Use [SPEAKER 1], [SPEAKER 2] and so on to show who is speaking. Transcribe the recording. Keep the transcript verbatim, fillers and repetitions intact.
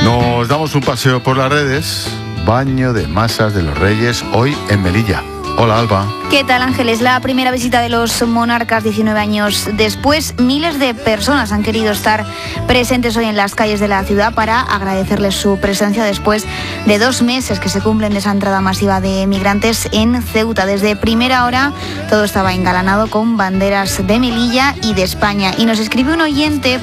[SPEAKER 1] Nos damos un paseo por las redes. Baño de masas de los Reyes hoy en Melilla. Hola, Alba.
[SPEAKER 2] ¿Qué tal, Ángeles? La primera visita de los monarcas diecinueve años después. Miles de personas han querido estar presentes hoy en las calles de la ciudad para agradecerles su presencia después de dos meses que se cumplen de esa entrada masiva de migrantes en Ceuta. Desde primera hora todo estaba engalanado con banderas de Melilla y de España. Y nos escribe un oyente